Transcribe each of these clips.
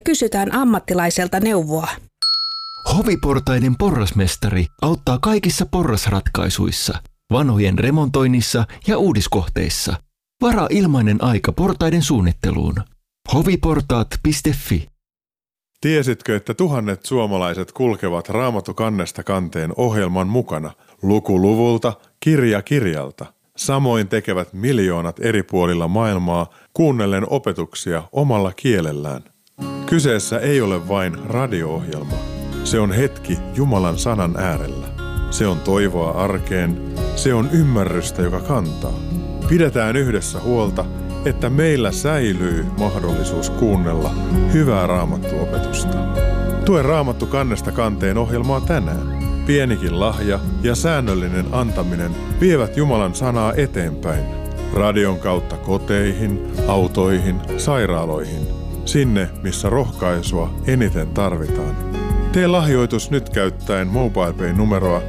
Kysytään ammattilaiselta neuvoa. Hoviportaiden porrasmestari auttaa kaikissa porrasratkaisuissa, vanhojen remontoinnissa ja uudiskohteissa. Varaa ilmainen aika portaiden suunnitteluun. hoviportaat.fi. Tiesitkö, että tuhannet suomalaiset kulkevat Raamattu kannesta kanteen ohjelman mukana, luku luvulta, kirja kirjalta? Samoin tekevät miljoonat eri puolilla maailmaa kuunnellen opetuksia omalla kielellään. Kyseessä ei ole vain radio-ohjelma. Se on hetki Jumalan sanan äärellä. Se on toivoa arkeen. Se on ymmärrystä, joka kantaa. Pidetään yhdessä huolta, että meillä säilyy mahdollisuus kuunnella hyvää Raamattu-opetusta. Tue Raamattu kannesta kanteen ohjelmaa tänään. Pienikin lahja ja säännöllinen antaminen vievät Jumalan sanaa eteenpäin. Radion kautta koteihin, autoihin, sairaaloihin. Sinne, missä rohkaisua eniten tarvitaan. Tee lahjoitus nyt käyttäen MobilePay-numeroa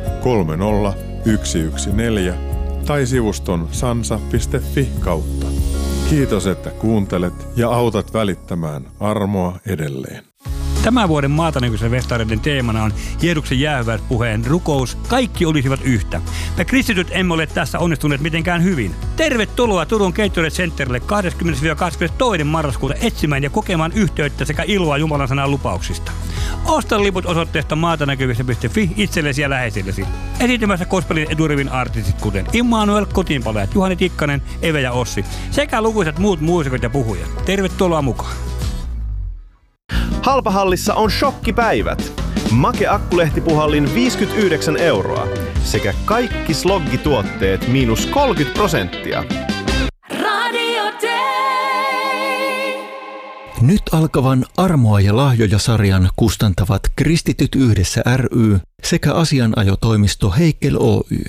30114 tai sivuston sansa.fi kautta. Kiitos, että kuuntelet ja autat välittämään armoa edelleen. Tämän vuoden Maatanäkyisen festareiden teemana on Jeesuksen jäähyväispuheen rukous. Kaikki olisivat yhtä. Me kristityt emme ole tässä onnistuneet mitenkään hyvin. Tervetuloa Turun Gatorade Centerille 20-22. marraskuuta etsimään ja kokemaan yhteyttä sekä iloa Jumalan sanan lupauksista. Osta liput osoitteesta maatanäkyvissä.fi itsellesi ja läheisillesi. Esiintymässä gospelin eturivin artistit kuten Immanuel, Kotiinpalajat, Juhani Tikkanen, Eve ja Ossi sekä lukuisat muut muusikot ja puhujat. Tervetuloa mukaan. Halpahallissa on shokkipäivät. Make Akkulehtipuhallin 59 € sekä kaikki sloggituotteet -30%. Radio Day. Nyt alkavan Armoa ja lahjoja-sarjan kustantavat Kristityt yhdessä ry sekä asianajotoimisto Heikel Oy.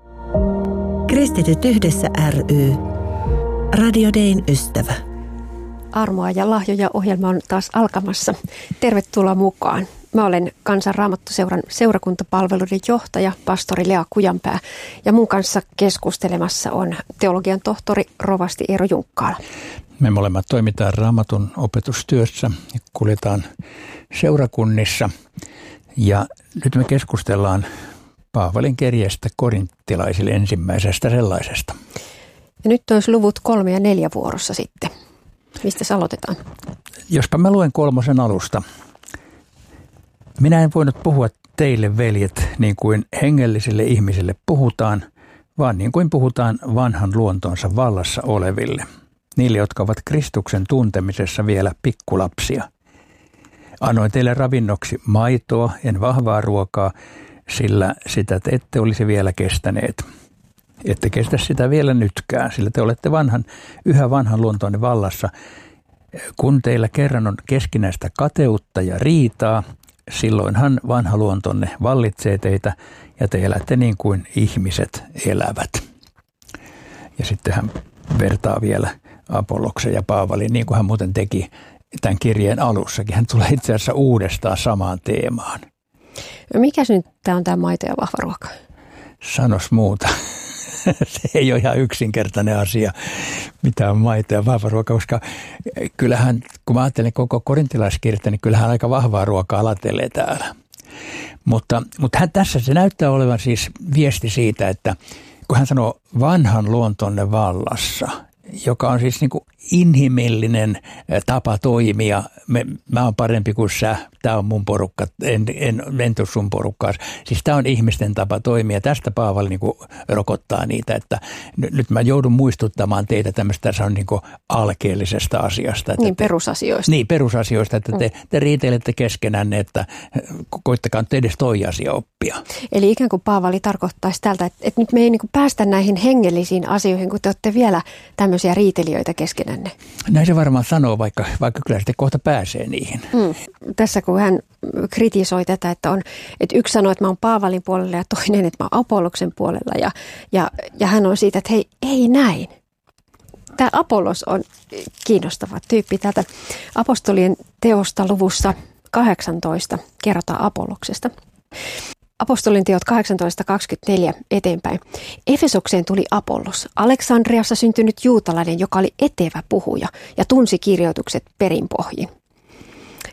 Kristityt yhdessä ry. Radio Dayn ystävä. Armoa ja lahjoja -ohjelma on taas alkamassa. Tervetuloa mukaan. Mä olen Kansan Raamattuseuran seurakuntapalveluiden johtaja, pastori Lea Kujanpää. Ja mun kanssa keskustelemassa on teologian tohtori rovasti Eero Junkkaala. Me molemmat toimitaan Raamatun opetustyössä ja kuljetaan seurakunnissa. Ja nyt me keskustellaan Paavalin kirjeestä korinttilaisille, ensimmäisestä sellaisesta. Ja nyt olisi luvut 3 ja 4 vuorossa sitten. Mistä aloitetaan? Jospa mä luen 3 alusta. Minä en voinut puhua teille, veljet, niin kuin hengellisille ihmisille puhutaan, vaan niin kuin puhutaan vanhan luontonsa vallassa oleville. Niille, jotka ovat Kristuksen tuntemisessa vielä pikkulapsia. Annoin teille ravinnoksi maitoa, en vahvaa ruokaa, sillä sitä te ette olisi vielä kestäneet. Ette kestä sitä vielä nytkään, sillä te olette yhä vanhan luontonne vallassa. Kun teillä kerran on keskinäistä kateutta ja riitaa, silloinhan vanha luontonne vallitsee teitä ja te elätte niin kuin ihmiset elävät. Ja sitten hän vertaa vielä Apolloksen ja Paavalin, niin kuin hän muuten teki tämän kirjeen alussakin. Hän tulee itse asiassa uudestaan samaan teemaan. Mikäs nyt tämä on tämä maito ja vahva ruoka? Sanos muuta. Se ei ole ihan yksinkertainen asia, mitä on maito ja vahva ruoka, koska kyllähän, kun mä ajattelen koko korintilaiskirjettä, niin kyllähän aika vahvaa ruokaa latelee täällä. Mutta tässä se näyttää olevan siis viesti siitä, että kun hän sanoo vanhan luontonne vallassa, joka on siis niin kuin inhimillinen tapa toimia. Mä oon parempi kuin sä, tää on mun porukka, en tuu sun porukkaan. Siis tää on ihmisten tapa toimia. Tästä Paavali niin kuin rokottaa niitä, että nyt mä joudun muistuttamaan teitä tämmöistä niin kuin alkeellisesta asiasta. Että perusasioista. Niin, perusasioista, että te riitelette keskenänne, että koittakaa nyt edes toi asia oppia. Eli ikään kuin Paavali tarkoittaisi tältä, että nyt me ei niin kuin päästä näihin hengellisiin asioihin, kun te olette vielä tämmöisiä riitelijöitä keskenänne. Näin se varmaan sanoo, vaikka kyllä sitten kohta pääsee niihin. Tässä kun hän kritisoi tätä, että yksi sanoo, että mä oon Paavalin puolella ja toinen, että mä oon Apolloksen puolella. Ja hän on siitä, että hei, ei näin. Tämä Apollos on kiinnostava tyyppi. Täältä apostolien teosta luvussa 18 kerrotaan Apolloksesta. Apostolin teot 18.24 eteenpäin. Efesokseen tuli Apollos, Aleksandriassa syntynyt juutalainen, joka oli etevä puhuja ja tunsi kirjoitukset perinpohjin.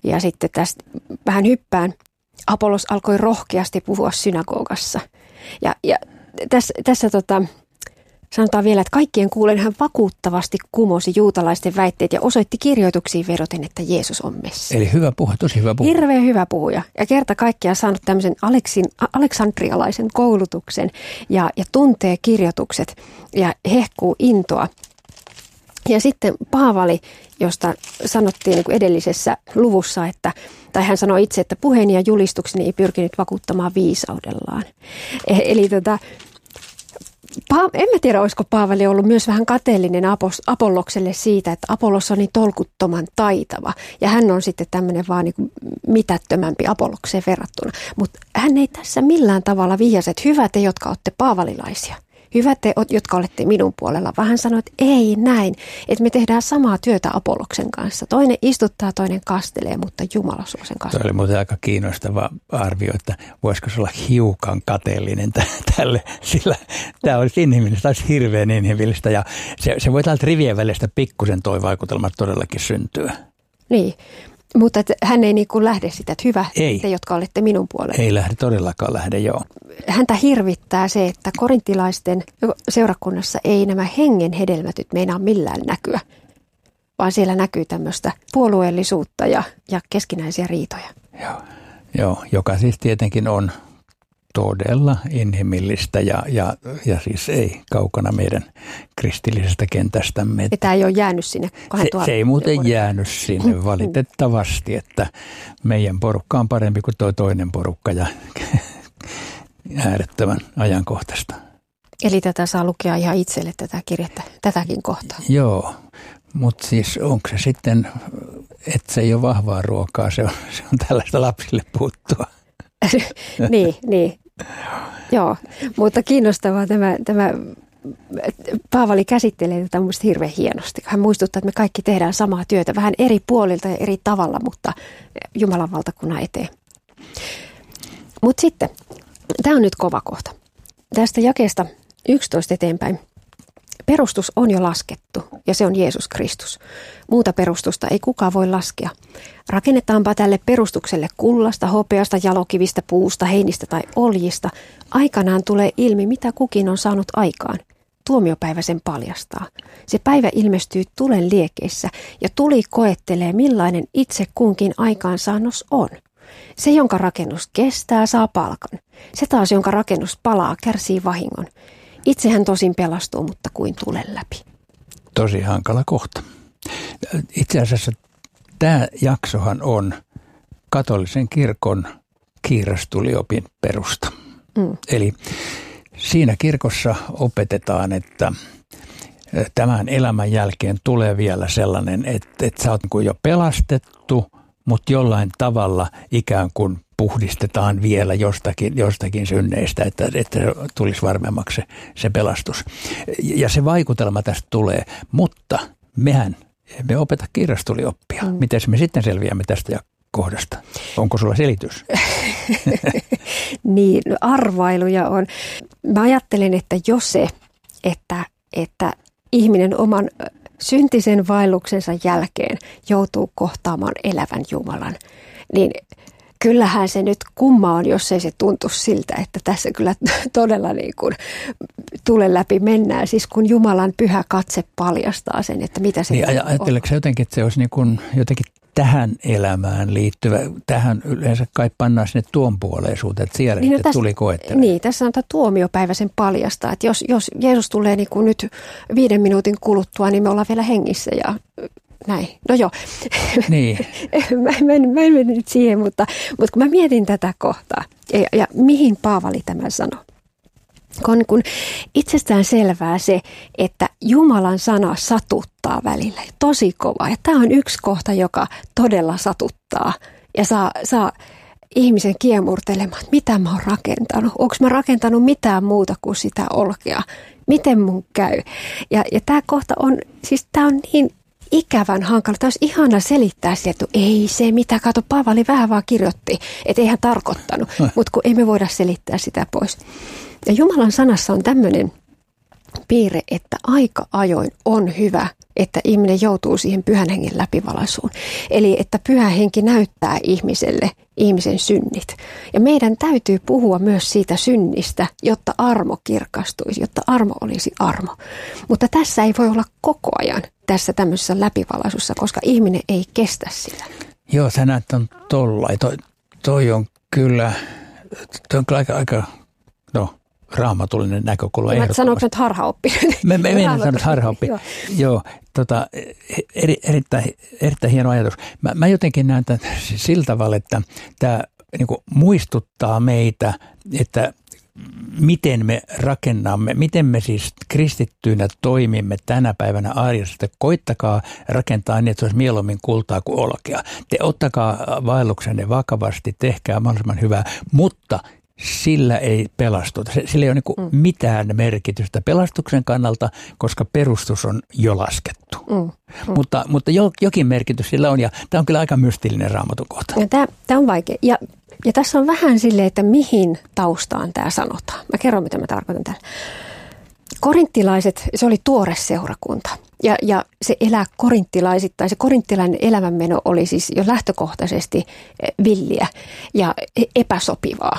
Ja sitten tästä vähän hyppään. Apollos alkoi rohkeasti puhua synagogassa. Ja tässä sanotaan vielä, että kaikkien kuulen hän vakuuttavasti kumosi juutalaisten väitteet ja osoitti kirjoituksiin vedoten, että Jeesus on Messia. Eli hyvä puhe, tosi hyvä puhe. Hirveän hyvä puhuja. Ja kerta kaikkiaan saanut tämmöisen aleksandrialaisen koulutuksen ja tuntee kirjoitukset ja hehkuu intoa. Ja sitten Paavali, josta sanottiin niin kuin edellisessä luvussa, tai hän sanoi itse, että puheeni ja julistukseni ei pyrkinyt vakuuttamaan viisaudellaan. Eli en mä tiedä, olisiko Paavali ollut myös vähän kateellinen Apollokselle siitä, että Apollos on niin tolkuttoman taitava. Ja hän on sitten tämmöinen vaan niin kuin mitättömämpi Apollokseen verrattuna. Mutta hän ei tässä millään tavalla vihjasi, että hyvä te, jotka olette paavalilaisia. Hyvä te, jotka olette minun puolella. Vähän sanoi, että ei näin, että me tehdään samaa työtä Apolloksen kanssa. Toinen istuttaa, toinen kastelee, mutta Jumala suo sen kastelee. Tuo oli muuten aika kiinnostava arvio, että voisiko se olla hiukan kateellinen tälle, sillä tämä olisi inhimillistä, olisi hirveän inhimillistä. Ja se voi täältä rivien välistä pikkusen toi vaikutelma todellakin syntyä. Niin. Mutta hän ei niin kuin lähde sitä, että hyvä, te, jotka olette minun puolella. Ei lähde, todellakaan lähde, joo. Häntä hirvittää se, että korintilaisten seurakunnassa ei nämä hengen hedelmätyt meinaa millään näkyä, vaan siellä näkyy tämmöistä puolueellisuutta ja keskinäisiä riitoja. Joo, joka siis tietenkin on todella inhimillistä ja siis ei kaukana meidän kristillisestä kentästämme. Tämä ei ole jäänyt sinne 2000. Se ei muuten jäänyt sinne valitettavasti, että meidän porukka on parempi kuin toinen porukka ja äärettömän ajankohtaista. Eli tätä saa lukea ihan itselle tätä kirjettä, tätäkin kohtaa. Joo, mutta siis onko se sitten, että se ei ole vahvaa ruokaa, se on tällaista lapsille puuttua. Niin. Joo, mutta kiinnostavaa tämä Paavali käsittelee tätä mun mielestä hirveän hienosti. Hän muistuttaa, että me kaikki tehdään samaa työtä vähän eri puolilta ja eri tavalla, mutta Jumalan valtakunnan eteen. Mutta sitten, tämä on nyt kova kohta. Tästä jakeesta 11 eteenpäin. Perustus on jo laskettu ja se on Jeesus Kristus. Muuta perustusta ei kukaan voi laskea. Rakennetaanpa tälle perustukselle kullasta, hopeasta, jalokivistä, puusta, heinistä tai oljista. Aikanaan tulee ilmi, mitä kukin on saanut aikaan. Tuomiopäivä sen paljastaa. Se päivä ilmestyy tulen liekeissä ja tuli koettelee, millainen itse kunkin aikaansaannos on. Se, jonka rakennus kestää, saa palkan. Se taas, jonka rakennus palaa, kärsii vahingon. Itsehän tosin pelastuu, mutta kuin tulen läpi. Tosi hankala kohta. Itse asiassa tämä jaksohan on katolisen kirkon kiirastuliopin perusta. Eli siinä kirkossa opetetaan, että tämän elämän jälkeen tulee vielä sellainen, että sä oot jo pelastettu, mutta jollain tavalla ikään kuin puhdistetaan vielä jostakin synneistä, että tulisi varmemmaksi se pelastus. Ja se vaikutelma tästä tulee, mutta me opeta kiirastulioppia. Miten me sitten selviämme tästä kohdasta? Onko sulla selitys? Niin, arvailuja on. Mä ajattelen, että jos se, että ihminen oman syntisen vaelluksensa jälkeen joutuu kohtaamaan elävän Jumalan, niin kyllähän se nyt kumma on, jos ei se tuntu siltä, että tässä kyllä todella niin kuin tulen läpi mennään. Siis kun Jumalan pyhä katse paljastaa sen, että mitä se niin, ajatteleeko sä jotenkin, että se olisi niin kuin jotenkin tähän elämään liittyvä, tähän yleensä kai pannaan sinne tuon puoleisuuteen, että siellä niin, tuli koettelemaan. Niin, tässä on tämä tuomiopäivä sen paljastaa, että jos Jeesus tulee niin kuin nyt 5 minuutin kuluttua, niin me ollaan vielä hengissä ja näin. No joo, niin. mä en mene nyt siihen, mutta kun mä mietin tätä kohtaa ja mihin Paavali tämän sanoi. On itsestään selvää se, että Jumalan sana satuttaa välillä tosi kovaa. Ja tämä on yksi kohta, joka todella satuttaa ja saa ihmisen kiemurtelemaan, että mitä mä oon rakentanut. Onko mä rakentanut mitään muuta kuin sitä olkea? Miten mun käy? Ja tämä kohta on, siis tämä on niin ikävän hankala. Tämä olisi ihana selittää sieltä, että ei se mitä, kato Paavali vähän vaan kirjoitti, että ei hän tarkoittanut, mutta kun ei me voida selittää sitä pois. Ja Jumalan sanassa on tämmöinen piirre, että aika ajoin on hyvä, että ihminen joutuu siihen pyhän hengen läpivalaisuun. Eli että pyhä henki näyttää ihmiselle ihmisen synnit. Ja meidän täytyy puhua myös siitä synnistä, jotta armo kirkastuisi, jotta armo olisi armo. Mutta tässä ei voi olla koko ajan tässä tämmöisessä läpivalaisussa, koska ihminen ei kestä sitä. Joo, sä näet on tollain. Toi on kyllä aika raamatullinen näkökulma. Sanoitko nyt harhaoppinen? Mä en sanonut harhaoppi. Joo, erittäin hieno ajatus. Mä jotenkin näen tämän sillä tavalla, että tämä niin kuin muistuttaa meitä, että miten me rakennamme, miten me siis kristittyinä toimimme tänä päivänä arjessa. Koittakaa rakentaa niin, että se olisi mieluummin kultaa kuin olkea. Te ottakaa vaelluksenne vakavasti, tehkää mahdollisimman hyvää, mutta sillä ei pelastuta. Sillä ei ole niin mitään merkitystä pelastuksen kannalta, koska perustus on jo laskettu. Mutta jokin merkitys sillä on, ja tämä on kyllä aika mystillinen Raamatun kohta. Tämä on vaikea. Ja tässä on vähän silleen, että mihin taustaan tämä sanotaan. Mä kerron, mitä mä tarkoitan täällä. Korinttilaiset, se oli tuore seurakunta. Ja se elää korinttilaisittain, se korinttilainen elämänmeno oli siis jo lähtökohtaisesti villiä ja epäsopivaa.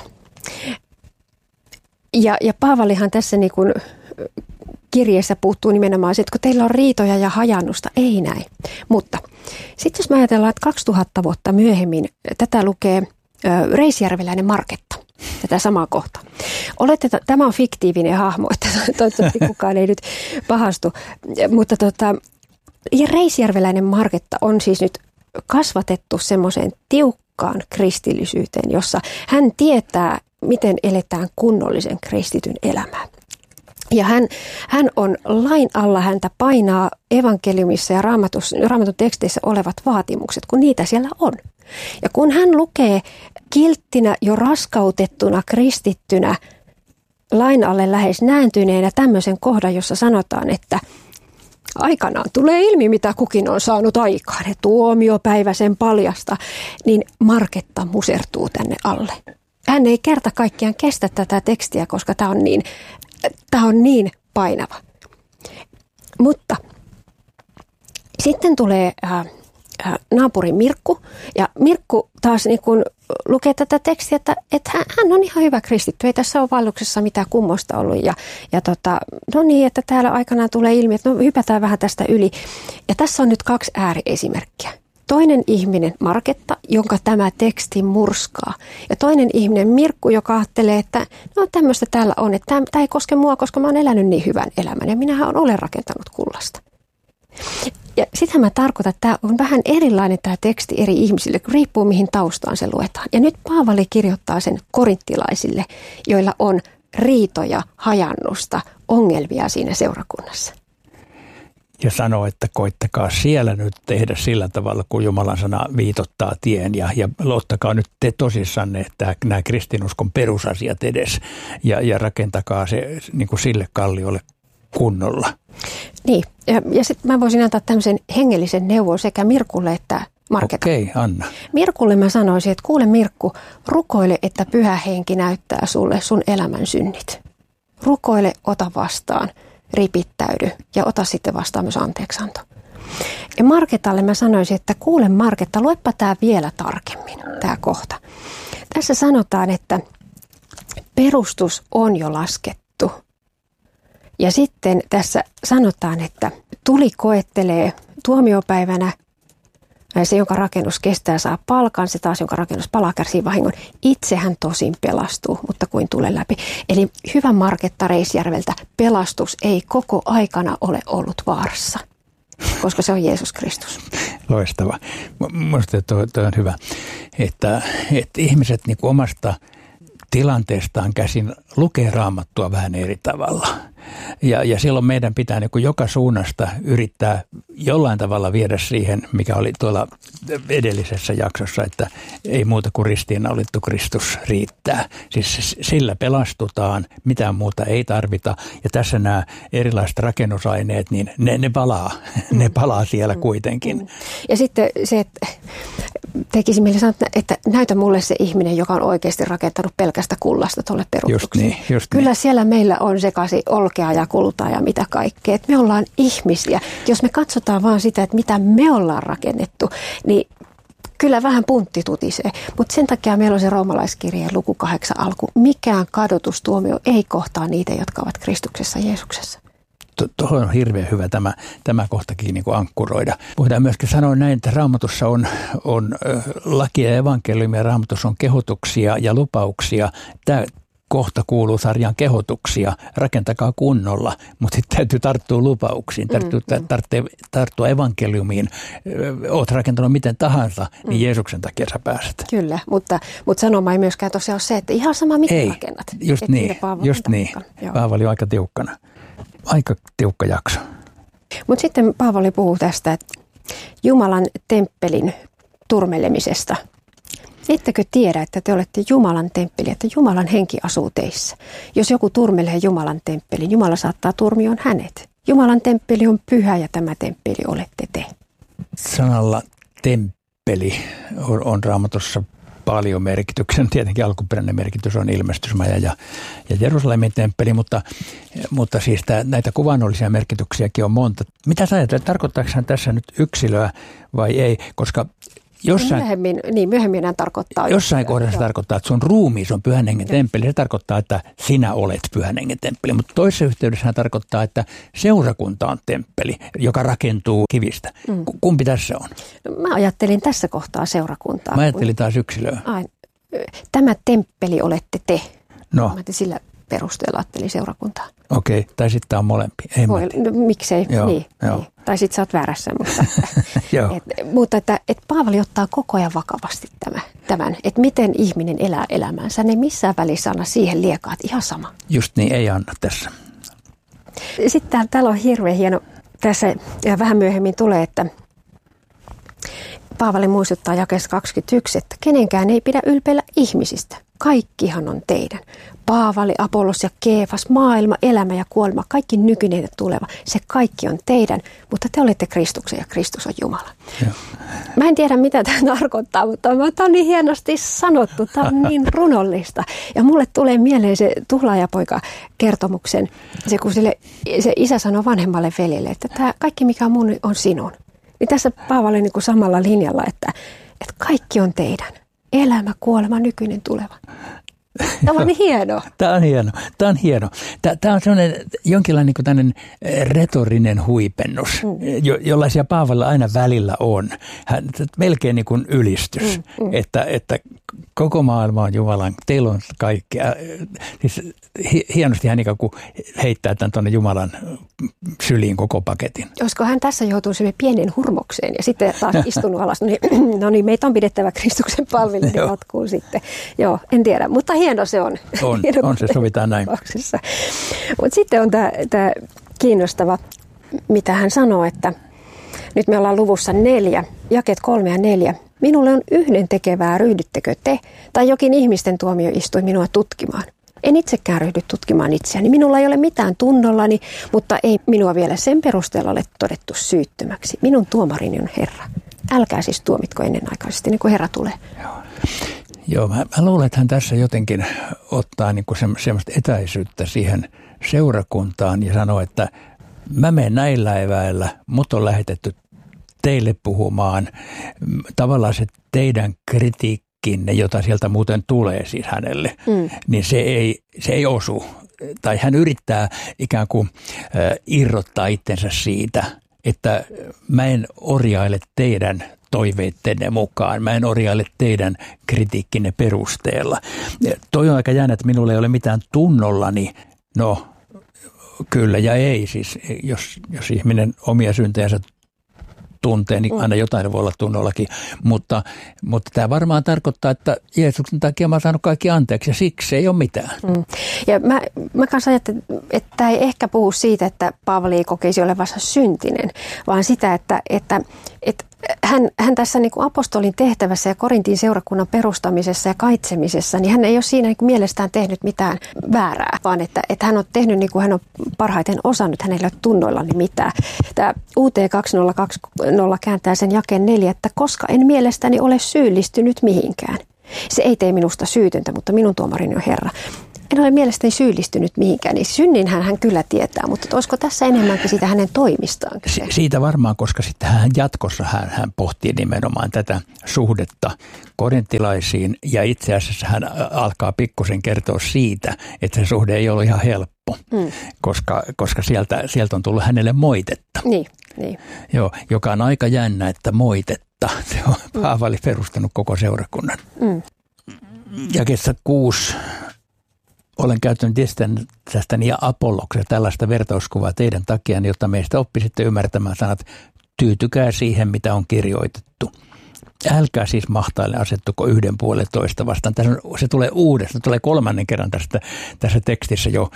Ja Paavalihan tässä niin kuin kirjeessä puuttuu nimenomaan se, että kun teillä on riitoja ja hajannusta, ei näin. Mutta sitten jos me ajatellaan, että 2000 vuotta myöhemmin tätä lukee Reisjärveläinen Marketta, tätä samaa kohtaa. Tämä on fiktiivinen hahmo, että toivottavasti kukaan ei nyt pahastu, mutta ja Reisjärveläinen Marketta on siis nyt kasvatettu semmoiseen tiukkaan kristillisyyteen, jossa hän tietää, miten eletään kunnollisen kristityn elämää. Ja hän on lain alla, häntä painaa evankeliumissa ja raamatun teksteissä olevat vaatimukset, kun niitä siellä on. Ja kun hän lukee kilttinä jo raskautettuna kristittynä lain alle lähes nääntyneenä tämmöisen kohdan, jossa sanotaan, että aikanaan tulee ilmi, mitä kukin on saanut aikaan, ja tuomiopäivä sen paljasta, niin Marketta musertuu tänne alle. Hän ei kerta kaikkiaan kestä tätä tekstiä, koska tämä on niin painava. Mutta sitten tulee naapuri Mirkku, ja Mirkku taas niin kun lukee tätä tekstiä, että hän on ihan hyvä kristitty, ei tässä ole vaelluksessa mitään kummosta ollut, no niin, että täällä aikanaan tulee ilmi, että no hypätään vähän tästä yli. Ja tässä on nyt 2 ääriesimerkkiä. Toinen ihminen Marketta, jonka tämä teksti murskaa. Ja toinen ihminen Mirkku, joka ajattelee, että no tämmöistä täällä on, että tämä ei koske mua, koska mä oon elänyt niin hyvän elämän ja minähän olen rakentanut kullasta. Ja sitähän mä tarkoitan, että tämä on vähän erilainen tämä teksti eri ihmisille, kun riippuu mihin taustaan se luetaan. Ja nyt Paavali kirjoittaa sen korinttilaisille, joilla on riitoja, hajannusta, ongelmia siinä seurakunnassa. Ja sanoo, että koittakaa siellä nyt tehdä sillä tavalla, kun Jumalan sana viitottaa tien. Ja ottakaa nyt te tosissanne, että nämä kristinuskon perusasiat edes. Ja rakentakaa se niin kuin sille kalliolle kunnolla. Niin, ja sitten mä voisin antaa tämmöisen hengellisen neuvon sekä Mirkulle että Marketalle. Okei, anna. Mirkulle mä sanoisin, että kuule Mirkku, rukoile, että pyhä henki näyttää sulle sun elämän synnit. Rukoile, ota vastaan, ripittäydy ja ota sitten vastaan myös anteeksianto. Ja Marketalle mä sanoisin, että kuule Marketta, luepa tää vielä tarkemmin, tää kohta. Tässä sanotaan, että perustus on jo laskettu. Ja sitten tässä sanotaan, että tuli koettelee tuomiopäivänä, se jonka rakennus kestää saa palkan, se taas jonka rakennus palaa kärsii vahingon. Itsehän tosin pelastuu, mutta kuin tule läpi. Eli hyvä Marketta Reisjärveltä, pelastus ei koko aikana ole ollut vaarassa, koska se on Jeesus Kristus. Loistava. Minusta toi on hyvä, että ihmiset niin kuin omasta tilanteestaan käsin lukee Raamattua vähän eri tavalla. Ja silloin meidän pitää niin kuin joka suunnasta yrittää jollain tavalla viedä siihen, mikä oli tuolla edellisessä jaksossa, että ei muuta kuin ristiinnaulittu Kristus riittää. Siis sillä pelastutaan, mitään muuta ei tarvita. Ja tässä nämä erilaiset rakennusaineet, niin ne palaa. Ne palaa siellä kuitenkin. Ja sitten se, että tekisi mieli sanoa, että näytä mulle se ihminen, joka on oikeasti rakentanut pelkästä kullasta tuolle perustukseen. Just Kyllä siellä meillä on sekaisin olkia kulkea ja kulutaan ja mitä kaikkea. Että me ollaan ihmisiä. Jos me katsotaan vaan sitä, että mitä me ollaan rakennettu, niin kyllä vähän puntti tutisee. Mutta sen takia meillä on se roomalaiskirjeen luku 8 alku. Mikään kadotustuomio ei kohtaa niitä, jotka ovat Kristuksessa Jeesuksessa. Tuohon on hirveän hyvä tämä kohtakin niin kuin ankkuroida. Voidaan myöskin sanoa näin, että Raamatussa on lakia ja evankeliumia, Raamatussa on kehotuksia ja lupauksia. Tämä kohta kuuluu sarjan kehotuksia, rakentakaa kunnolla, mutta sitten täytyy tarttua lupauksiin, täytyy tarttua evankeliumiin. Oot rakentanut miten tahansa, niin Jeesuksen takia sä pääset. Kyllä, mutta sanoma ei myöskään tosiaan ole se, että ihan sama mitä rakennat. Just niin. Paavali on aika tiukkana. Aika tiukka jakso. Mutta sitten Paavali puhuu tästä, että Jumalan temppelin turmelemisesta. Ettekö tiedä, että te olette Jumalan temppeli, että Jumalan henki asuu teissä? Jos joku turmelee Jumalan temppelin, Jumala saattaa turmioon hänet. Jumalan temppeli on pyhä ja tämä temppeli olette te. Sanalla temppeli on Raamatussa paljon merkityksen. Tietenkin alkuperäinen merkitys on ilmestysmaja ja Jerusalemin temppeli, mutta siis näitä kuvainnollisia merkityksiäkin on monta. Mitä sä ajattelet, tarkoittaako hän tässä nyt yksilöä vai ei? Koska myöhemmin hän tarkoittaa. Jossain kohdassa se tarkoittaa, että sun ruumiis on Pyhän Hengen temppeli. Se tarkoittaa, että sinä olet Pyhän Hengen temppeli. Mutta toisessa yhteydessä hän tarkoittaa, että seurakunta on temppeli, joka rakentuu kivistä. Kumpi tässä on? No, mä ajattelin tässä kohtaa seurakuntaa. Mä ajattelin taas yksilöä. Tämä temppeli olette te. No. Mä sillä perusteella ajattelin seurakuntaa. Okei, tai sitten tämä on molempi. Miksei? Joo. Niin. Tai sitten sä oot väärässä, mutta että Paavali ottaa koko ajan vakavasti tämän, että miten ihminen elää elämäänsä. Ne missään välissä anna siihen liekaa, että ihan sama. Just niin, ei anna tässä. Sitten täällä on hirveän hieno, tässä ja vähän myöhemmin tulee, että Paavali muistuttaa jakeessa 21, että kenenkään ei pidä ylpeillä ihmisistä. Kaikkihan on teidän. Paavali, Apollos ja Keefas, maailma, elämä ja kuolema, kaikki nykyinen ja tuleva. Se kaikki on teidän, mutta te olette Kristuksen ja Kristus on Jumala. Joo. Mä en tiedä, mitä tämä tarkoittaa, mutta tämä on niin hienosti sanottu. Tämä on niin runollista. Ja mulle tulee mieleen se tuhlaajapoika-kertomuksen, kun se isä sanoo vanhemmalle veljelle, että tämä kaikki mikä on mun on sinun. Niin tässä Paavali niin kuin samalla linjalla, että kaikki on teidän. Elämä, kuolema, nykyinen, tuleva. Tämä on hieno. Tämä on hieno. Tämä on sellainen jonkinlainen niin tämmöinen retorinen huipennus, jollaisia Paavalilla aina välillä on. Melkein niin kuin ylistys, että koko maailma on Jumalan, teillä on kaikkea. Siis hienosti hän ikään kuin heittää tämän tuonne Jumalan syliin koko paketin. Olisiko hän tässä joutuu sellainen pienen hurmokseen ja sitten taas istunut alas, no niin, meitä on pidettävä Kristuksen palvelun jatkuu sitten. Joo, en tiedä, mutta hieno se on. On se, sovitaan näin. Mutta sitten on tämä kiinnostava, mitä hän sanoo, että nyt me ollaan luvussa 4, jakeet 3 ja 4. Minulle on yhdentekevää, ryhdyttekö te, tai jokin ihmisten tuomioistuin minua tutkimaan. En itsekään ryhdy tutkimaan itseäni. Minulla ei ole mitään tunnollani, mutta ei minua vielä sen perusteella ole todettu syyttömäksi. Minun tuomarini on Herra. Älkää siis tuomitko ennenaikaisesti, niin kuin Herra tulee. Joo, mä luulen, että hän tässä jotenkin ottaa niin kuin semmoista etäisyyttä siihen seurakuntaan ja sanoo, että mä menen näillä eväillä, mut on lähetetty teille puhumaan. Tavallaan se teidän kritiikkinne, jota sieltä muuten tulee siis hänelle, niin se ei osu. Tai hän yrittää ikään kuin irrottaa itsensä siitä, että mä en orjaile teidän toiveittenne mukaan. Mä en orjaile teidän kritiikkinne perusteella. Toi on aika jännä, että minulla ei ole mitään tunnollani. No, kyllä ja ei. Siis, jos ihminen omia syntejänsä tuntee, niin aina jotain voi olla tunnollakin. Mutta tämä varmaan tarkoittaa, että Jeesuksen takia mä oon saanut kaikki anteeksi ja siksi ei ole mitään. Ja mä kanssa ajattelen, että tämä ei ehkä puhu siitä, että Paavali ei kokeisi olevansa syntinen, vaan sitä, että hän tässä niin kuin apostolin tehtävässä ja Korintin seurakunnan perustamisessa ja kaitsemisessa, niin hän ei ole siinä niin kuin mielestään tehnyt mitään väärää, vaan että hän on tehnyt niin kuin hän on parhaiten osannut, hänellä ei ole tunnoillani mitään. Tämä UT 2020 kääntää sen jakeen 4, että koska en mielestäni ole syyllistynyt mihinkään. Se ei tee minusta syytöntä, mutta minun tuomarini on Herra. en ole mielestäni syyllistynyt mihinkään. Niin synninhän hän kyllä tietää, mutta olisiko tässä enemmänkin siitä hänen toimistaan kyse? Siitä varmaan, koska sitten hän jatkossa hän pohtii nimenomaan tätä suhdetta korintilaisiin ja itse asiassa hän alkaa pikkusen kertoa siitä, että se suhde ei ole ihan helppo, koska sieltä on tullut hänelle moitetta. Niin. Joo, joka on aika jännä, että moitetta. Se on Paavali perustanut koko seurakunnan. Jakeessa 6. Olen käyttänyt tästäni ja Apolloksesta tällaista vertauskuvaa teidän takiaan, jotta meistä oppisitte ymmärtämään sanat, tyytykää siihen, mitä on kirjoitettu. Älkää siis mahtaille asettuko yhden puolen toista vastaan. Se tulee uudestaan, tulee 3. kerran tässä tekstissä jo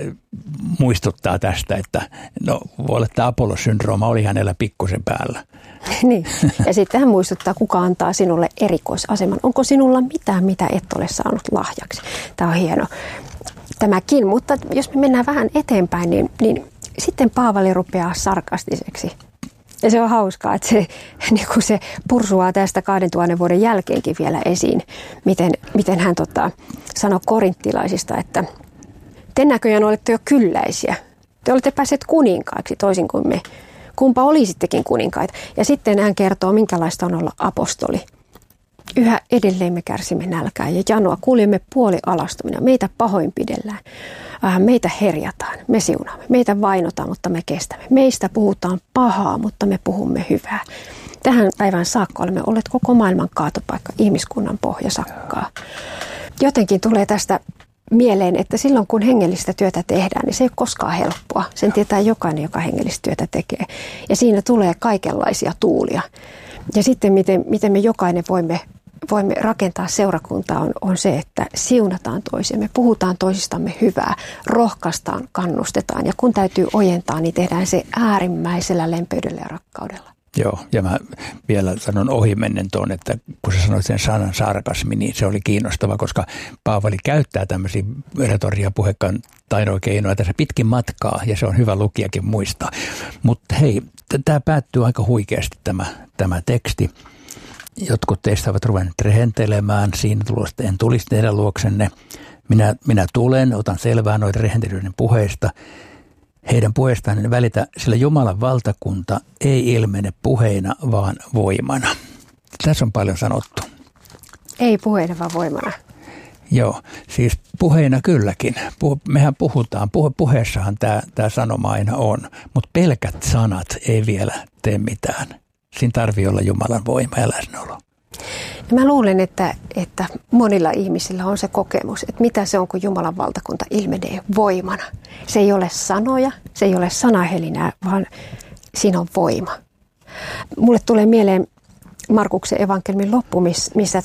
muistuttaa tästä, että no voi olla, että Apollos-syndrooma oli hänellä pikkusen päällä. Niin, ja sitten hän muistuttaa, kuka antaa sinulle erikoisaseman. Onko sinulla mitään, mitä et ole saanut lahjaksi? Tämä on hieno tämäkin, mutta jos me mennään vähän eteenpäin, niin sitten Paavali rupeaa sarkastiseksi. Ja se on hauskaa, että se pursuaa tästä 2000 vuoden jälkeenkin vielä esiin, miten hän sanoi korinttilaisista, että te näköjään olette jo kylläisiä. Te olette päässeet kuninkaiksi toisin kuin me. Kumpa olisittekin kuninkaita. Ja sitten hän kertoo, minkälaista on olla apostoli. Yhä edelleen me kärsimme nälkää ja janoa. Kuljemme puolialastomina. Meitä pahoinpidellään. Meitä herjataan. Me siunaamme. Meitä vainotaan, mutta me kestämme. Meistä puhutaan pahaa, mutta me puhumme hyvää. Tähän päivään saakka olemme olleet koko maailman kaatopaikka. Ihmiskunnan pohja sakkaa. Jotenkin tulee tästä mieleen, että silloin kun hengellistä työtä tehdään, niin se ei ole koskaan helppoa. Sen tietää jokainen, joka hengellistä työtä tekee. Ja siinä tulee kaikenlaisia tuulia. Ja sitten miten me jokainen voimme rakentaa seurakuntaa on se, että siunataan toisemme, puhutaan toisistamme hyvää, rohkaistaan, kannustetaan. Ja kun täytyy ojentaa, niin tehdään se äärimmäisellä lempeydellä ja rakkaudella. Joo, ja mä vielä sanon ohimennen tuon, että kun sä sanoit sen sanan sarkasmi, niin se oli kiinnostava, koska Paavali käyttää tämmöisiä retoria puhekan taidonkeinoja tässä pitkin matkaa, ja se on hyvä lukijakin muistaa. Mutta hei, tämä päättyy aika huikeasti tämä teksti. Jotkut teistä ovat ruvenneet rehentelemään siinä tulosta, en tulisi teidän luoksenne. Minä tulen, otan selvää noiden rehentelyiden puheista. Heidän puheestaan en välitä, sillä Jumalan valtakunta ei ilmene puheina, vaan voimana. Tässä on paljon sanottu. Ei puheina, vaan voimana. Joo, siis puheina kylläkin. Mehän puhutaan, puheessahan tämä sanoma aina on, mutta pelkät sanat ei vielä tee mitään. Siinä tarvii olla Jumalan voima ja läsnäolo. Ja mä luulen, että monilla ihmisillä on se kokemus, että mitä se on, kun Jumalan valtakunta ilmenee voimana. Se ei ole sanoja, se ei ole sanahelinää, vaan siinä on voima. Mulle tulee mieleen Markuksen evankeliumin loppu, missä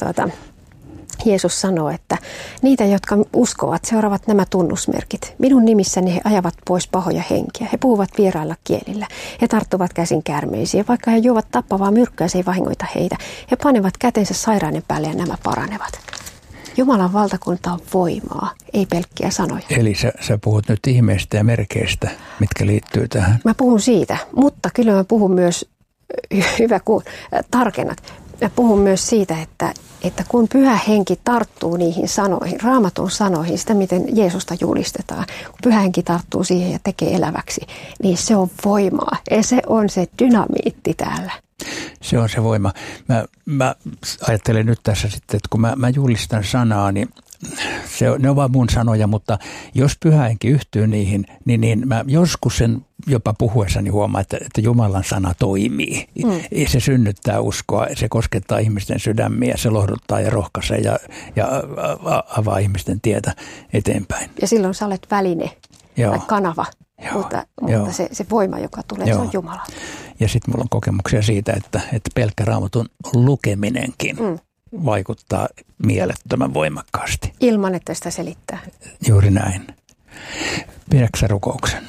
Jeesus sanoo, että niitä, jotka uskovat, seuraavat nämä tunnusmerkit. Minun nimissäni he ajavat pois pahoja henkiä. He puhuvat vierailla kielillä. He tarttuvat käsin käärmeisiin. Vaikka he juovat tappavaa myrkkyä, se ei vahingoita heitä. He panevat kätensä sairaiden päälle ja nämä paranevat. Jumalan valtakunta on voimaa, ei pelkkiä sanoja. Eli sä puhut nyt ihmeistä ja merkeistä, mitkä liittyy tähän. Mä puhun siitä, mutta kyllä mä puhun myös, hyvä kun tarkennat, mä puhun myös siitä, että kun Pyhä Henki tarttuu niihin sanoihin, Raamatun sanoihin, sitä miten Jeesusta julistetaan, kun Pyhä Henki tarttuu siihen ja tekee eläväksi, niin se on voimaa ja se on se dynamiitti täällä. Se on se voima. Mä ajattelen nyt tässä sitten, että kun mä julistan sanaa, niin ne on vaan mun sanoja, mutta jos Pyhä Henki yhtyy niihin, niin mä joskus sen jopa puhuessani huomaan, että Jumalan sana toimii. Se synnyttää uskoa, se koskettaa ihmisten sydämiä, se lohduttaa ja rohkaisee ja avaa ihmisten tietä eteenpäin. Ja silloin sä olet väline tai kanava, mutta se voima, joka tulee, se on Jumala. Ja sitten mulla on kokemuksia siitä, että pelkkä Raamatun lukeminenkin vaikuttaa mielettömän voimakkaasti. Ilman, että sitä selittää. Juuri näin. Pidätkö sä rukouksen?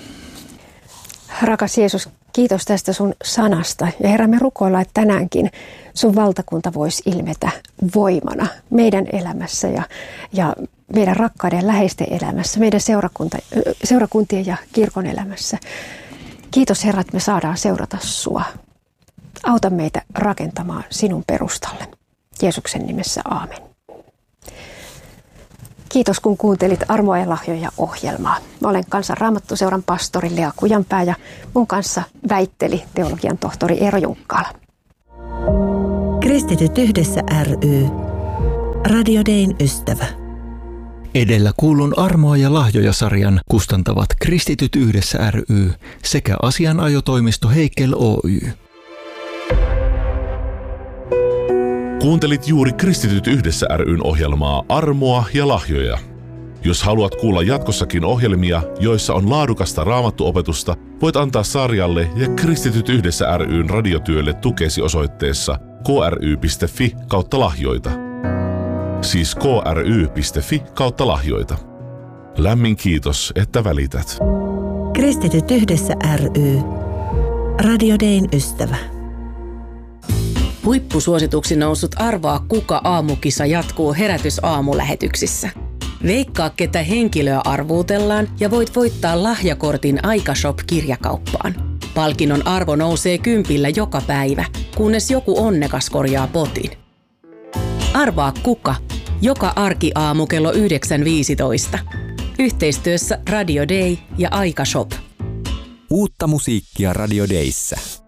Rakas Jeesus, kiitos tästä sun sanasta. Ja Herra, me rukoillaan, että tänäänkin sun valtakunta voisi ilmetä voimana meidän elämässä ja meidän rakkaiden läheisten elämässä, meidän seurakuntien ja kirkon elämässä. Kiitos Herra, että me saadaan seurata sua. Auta meitä rakentamaan sinun perustalle. Jeesuksen nimessä, aamen. Kiitos kun kuuntelit Armoa ja lahjoja -ohjelmaa. Mä olen Kansan Raamattuseuran pastori Lea Kujanpää ja mun kanssa väitteli teologian tohtori Eero Junkkala. Kristityt yhdessä ry. Radio Dayn ystävä. Edellä kuulun Armoa ja lahjoja-sarjan kustantavat Kristityt yhdessä ry sekä asianajotoimisto Heikel Oy. Kuuntelit juuri Kristityt yhdessä ry:n ohjelmaa Armoa ja lahjoja. Jos haluat kuulla jatkossakin ohjelmia, joissa on laadukasta raamattuopetusta, voit antaa sarjalle ja Kristityt yhdessä ry:n radiotyölle tukesi osoitteessa kry.fi/lahjoita. Siis kry.fi/lahjoita. Lämmin kiitos, että välität. Kristityt yhdessä ry. Radio Dayn ystävä. Huippusuosituksi noussut Arvaa kuka -aamukisa jatkuu Herätys-aamulähetyksissä. Veikkaa, ketä henkilöä arvuutellaan ja voit voittaa lahjakortin Aikashop-kirjakauppaan. Palkinnon arvo nousee 10 joka päivä, kunnes joku onnekas korjaa potin. Arvaa kuka, joka arkiaamu kello 9.15. Yhteistyössä Radio Day ja Aikashop. Uutta musiikkia Radio Dayssä.